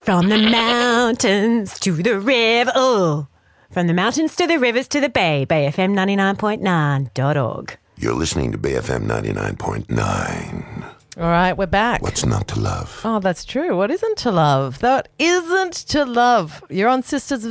From the mountains to the river. Oh. From the mountains to the rivers to the bay. BayFM99.9.org. You're listening to BayFM 99.9. All right, we're back. What's not to love? Oh, that's true. What isn't to love? That isn't to love. You're on Sisters of